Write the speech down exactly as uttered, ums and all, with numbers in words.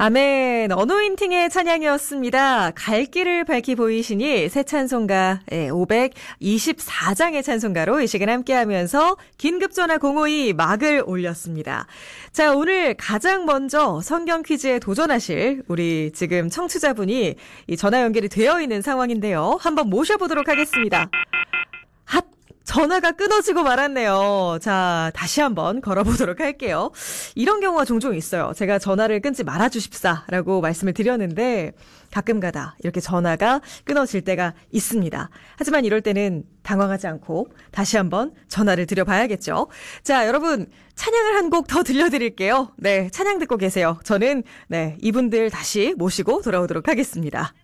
아멘. 언노인팅의 찬양이었습니다. 갈 길을 밝히 보이시니 새 찬송가 오백이십사 장의 찬송가로 이 시간 함께하면서 긴급전화 공오이 막을 올렸습니다. 자, 오늘 가장 먼저 성경 퀴즈에 도전하실 우리 지금 청취자분이 이 전화 연결이 되어 있는 상황인데요. 한번 모셔보도록 하겠습니다. 핫! 전화가 끊어지고 말았네요. 자, 다시 한번 걸어보도록 할게요. 이런 경우가 종종 있어요. 제가 전화를 끊지 말아주십사라고 말씀을 드렸는데 가끔가다 이렇게 전화가 끊어질 때가 있습니다. 하지만 이럴 때는 당황하지 않고 다시 한번 전화를 드려봐야겠죠. 자, 여러분 찬양을 한 곡 더 들려드릴게요. 네, 찬양 듣고 계세요. 저는 네 이분들 다시 모시고 돌아오도록 하겠습니다.